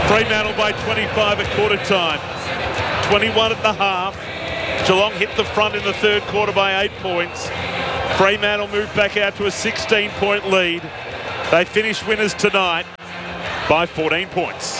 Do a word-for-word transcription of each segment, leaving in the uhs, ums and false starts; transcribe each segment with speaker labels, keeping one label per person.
Speaker 1: Fremantle by twenty-five at quarter time. twenty-one at the half. Geelong hit the front in the third quarter by eight points. Fremantle moved back out to a sixteen point lead. They finished winners tonight by fourteen points.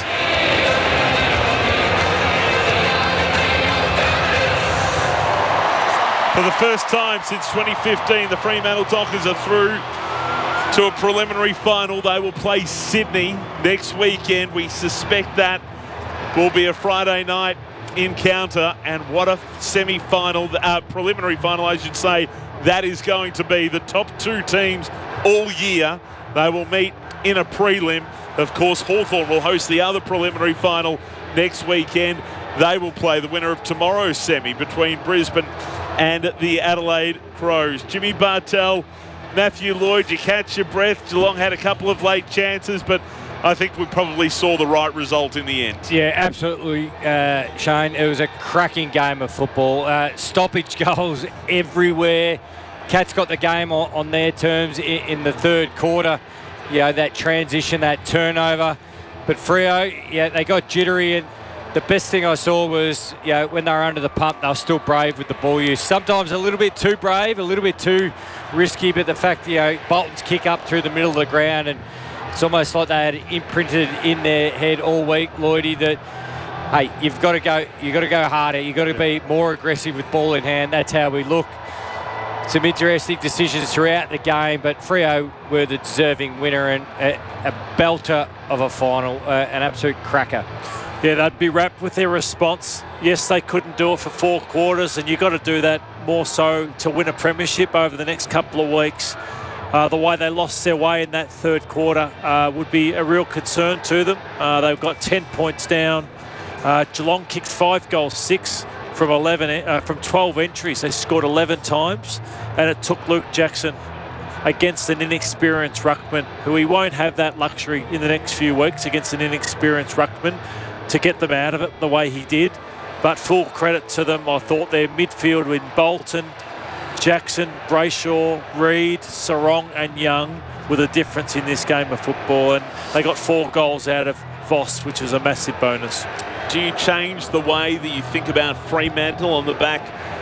Speaker 1: For the first time since twenty fifteen, the Fremantle Dockers are through to a preliminary final. They will play Sydney next weekend. We suspect that will be a Friday night encounter, and what a semi-final, uh, preliminary final I should say, that is going to be. The top two teams all year, they will meet in a prelim. Of course, Hawthorn will host the other preliminary final next weekend. They will play the winner of tomorrow's semi between Brisbane and the Adelaide Crows. Jimmy Bartel, Matthew Lloyd, you catch your breath. Geelong had a couple of late chances, but I think we probably saw the right result in the end.
Speaker 2: Yeah, absolutely, uh, Shane. It was a cracking game of football. Uh, stoppage goals everywhere. Cats got the game on, on their terms in, in the third quarter. You know, that transition, that turnover. But Freo, yeah, they got jittery, and the best thing I saw was, you know, when they were under the pump, they were still brave with the ball use. Sometimes a little bit too brave, a little bit too risky, but the fact, you know, Bolton's kick up through the middle of the ground, and it's almost like they had imprinted in their head all week, Lloydie, that, hey, you've got to go, you've got to go harder, you've got to be more aggressive with ball in hand. That's how we look. Some interesting decisions throughout the game, but Freo were the deserving winner, and a, a belter of a final, uh, an absolute cracker.
Speaker 3: Yeah, they'd be wrapped with their response. Yes, they couldn't do it for four quarters, and you've got to do that more so to win a premiership over the next couple of weeks. Uh, the way they lost their way in that third quarter uh, would be a real concern to them. Uh, they've got ten points down. Uh, Geelong kicked five goals, six from eleven, uh, from twelve entries. They scored eleven times, and it took Luke Jackson against an inexperienced ruckman, who he won't have that luxury in the next few weeks against an inexperienced ruckman, to get them out of it the way he did. But full credit to them. I thought their midfield with Bolton, Jackson, Brayshaw, Reid, Sarong and Young were the difference in this game of football, and they got four goals out of Voss, which was a massive bonus.
Speaker 1: Do you change the way that you think about Fremantle on the back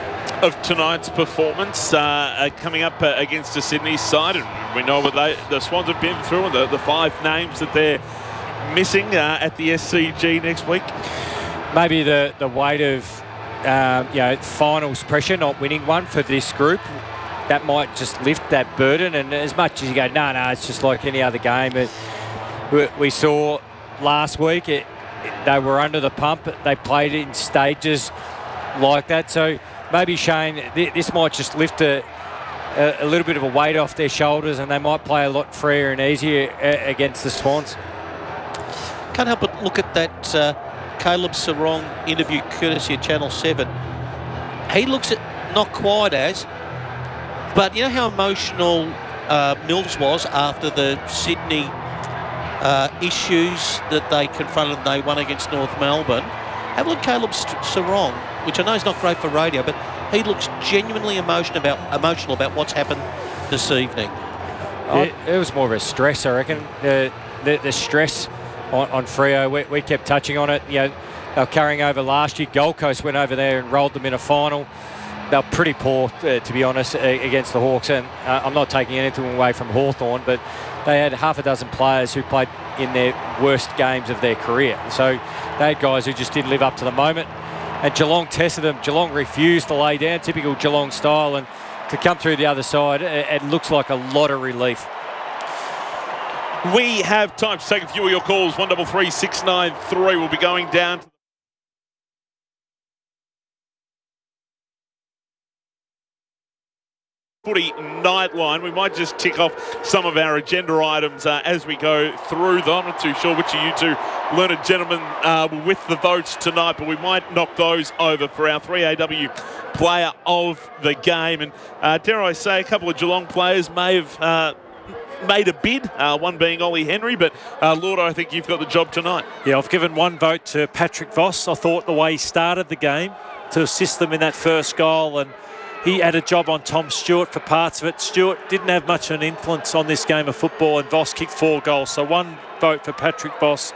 Speaker 1: of tonight's performance, uh, uh, coming up uh, against the Sydney side? And we know what they, the Swans have been through, and the, the five names that they're missing uh, at the S C G next week.
Speaker 2: Maybe the, the weight of um, you know, finals pressure, not winning one for this group, that might just lift that burden. And as much as you go, no, no, it's just like any other game. It, we, we saw last week, it, it, they were under the pump. They played in stages like that. So maybe, Shane, th- this might just lift a, a, a little bit of a weight off their shoulders, and they might play a lot freer and easier uh, against the Swans.
Speaker 4: Can't help but look at that uh, Caleb Sarong interview courtesy of Channel seven. He looks at not quite as, but you know how emotional uh, Mills was after the Sydney uh, issues that they confronted and they won against North Melbourne. Have a look at Caleb Sarong, which I know is not great for radio, but he looks genuinely emotional about, emotional about what's happened this evening.
Speaker 2: Oh, it was more of a stress, I reckon. The, the, the stress on, on Freo, we, we kept touching on it. You know, they were carrying over last year. Gold Coast went over there and rolled them in a final. They were pretty poor, uh, to be honest, uh, against the Hawks. And uh, I'm not taking anything away from Hawthorn, but they had half a dozen players who played in their worst games of their career. So they had guys who just didn't live up to the moment. And Geelong tested them. Geelong refused to lay down, typical Geelong style. And to come through the other side, it, it looks like a lot of relief.
Speaker 1: We have time to take a few of your calls. one three three six nine three. We'll be going down to Footy Nightline. We might just tick off some of our agenda items uh, as we go through them. I'm not too sure which of you two learned gentlemen uh, were with the votes tonight, but we might knock those over for our three A W player of the game. And uh, dare I say, a couple of Geelong players may have uh, made a bid, uh, one being Ollie Henry, but uh, Lord, I think you've got the job tonight.
Speaker 3: Yeah, I've given one vote to Patrick Voss. I thought the way he started the game to assist them in that first goal, and he had a job on Tom Stewart for parts of it. Stewart didn't have much of an influence on this game of football, and Voss kicked four goals. So one vote for Patrick Voss.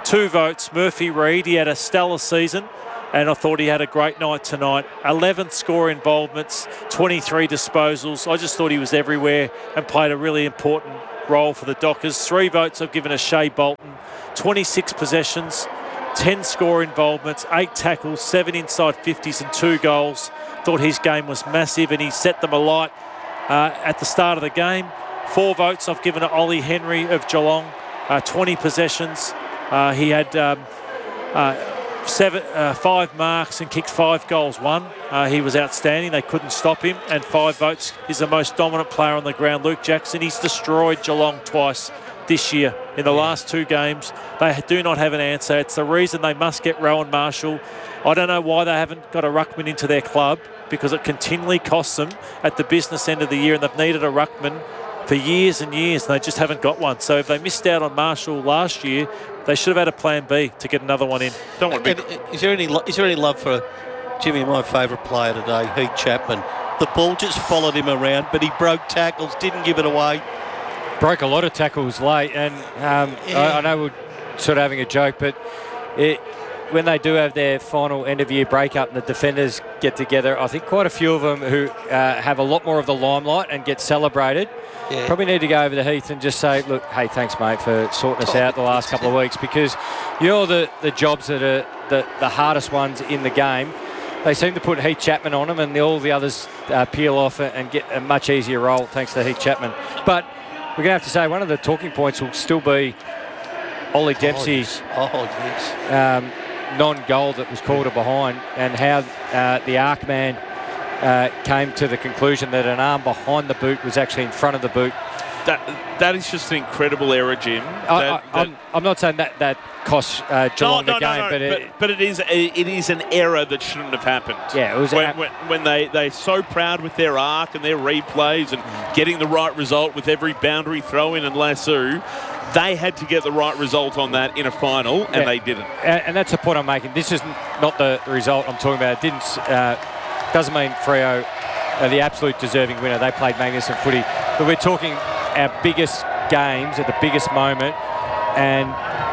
Speaker 3: Two votes, Murphy Reid. He had a stellar season, and I thought he had a great night tonight. eleven score involvements, twenty-three disposals. I just thought he was everywhere and played a really important role for the Dockers. Three votes I've given to Shea Bolton. twenty-six possessions, ten score involvements, eight tackles, seven inside fifties and two goals. Thought his game was massive and he set them alight uh, at the start of the game. Four votes I've given to Ollie Henry of Geelong. Uh, twenty possessions. Uh, he had um, uh, seven, uh, five marks and kicked five goals. One, uh, he was outstanding. They couldn't stop him. And five votes. He's the most dominant player on the ground. Luke Jackson. He's destroyed Geelong twice this year in the last two games. They do not have an answer. It's the reason they must get Rowan Marshall. I don't know why they haven't got a ruckman into their club, because it continually costs them at the business end of the year, and they've needed a ruckman for years and years, and they just haven't got one. So if they missed out on Marshall last year, they should have had a plan B to get another one in.
Speaker 1: Don't want to be...
Speaker 4: And is there any lo- is there any love for Jimmy, my favourite player today, Heath Chapman? The ball just followed him around, but he broke tackles, didn't give it away.
Speaker 2: Broke a lot of tackles late, and um,
Speaker 4: Yeah.
Speaker 2: I, I know we're sort of having a joke, but it, when they do have their final end-of-year breakup and the defenders get together, I think quite a few of them who uh, have a lot more of the limelight and get celebrated
Speaker 4: Yeah.
Speaker 2: probably need to go over to Heath and just say, look, hey, thanks, mate, for sorting us
Speaker 4: Oh,
Speaker 2: out the last couple of weeks, because you're the, the jobs that are the, the hardest ones in the game. They seem to put Heath Chapman on them, and the, all the others uh, peel off and get a much easier role thanks to Heath Chapman. But we're going to have to say one of the talking points will still be Ollie Dempsey's
Speaker 4: Oh, yes.
Speaker 2: um, non-goal that was called a behind, and how uh, the arc man uh, came to the conclusion that an arm behind the boot was actually in front of the boot.
Speaker 1: That, that is just an incredible error, Jim.
Speaker 2: I,
Speaker 1: That-
Speaker 2: I,
Speaker 1: that-
Speaker 2: I'm, I'm not saying that that costs uh, Geelong
Speaker 1: no,
Speaker 2: the
Speaker 1: no,
Speaker 2: game,
Speaker 1: no, no,
Speaker 2: but,
Speaker 1: but,
Speaker 2: it,
Speaker 1: but it is it is an error that shouldn't have happened.
Speaker 2: Yeah, it was
Speaker 1: when,
Speaker 2: a-
Speaker 1: when, when they they're so proud with their arc and their replays and getting the right result with every boundary throw in and lasso. They had to get the right result on that in a final, and
Speaker 2: Yeah.
Speaker 1: they didn't.
Speaker 2: and, and that's the point I'm making. This is not the result I'm talking about. It didn't uh, doesn't mean Freo are the absolute deserving winner. They played magnificent footy, but we're talking our biggest games at the biggest moment, and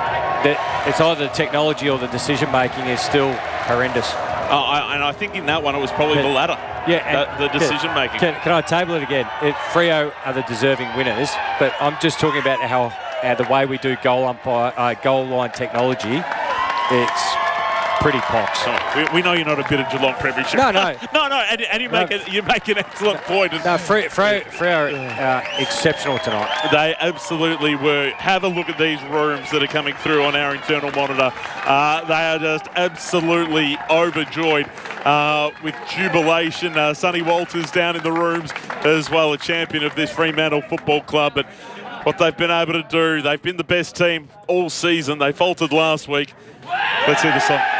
Speaker 2: that it's either the technology or the decision making is still horrendous.
Speaker 1: Oh, I, and I think in that one it was probably the latter.
Speaker 2: Yeah, and
Speaker 1: the, the decision making.
Speaker 2: Can, can I table it again? It, Freo are the deserving winners, but I'm just talking about how, how the way we do goal umpire, uh, goal line technology, it's pretty pox.
Speaker 1: Oh, we, we know you're not a bit of Geelong Premiership.
Speaker 2: No, no.
Speaker 1: no, no, and, and you make
Speaker 2: No.
Speaker 1: a, you make an excellent point.
Speaker 2: No, Freo, Freo, Freo are uh, exceptional tonight.
Speaker 1: They absolutely were. Have a look at these rooms that are coming through on our internal monitor. Uh, they are just absolutely overjoyed uh, with jubilation. Uh, Sonny Walters down in the rooms as well, a champion of this Fremantle Football Club. But what they've been able to do, they've been the best team all season. They faltered last week. Let's hear the song.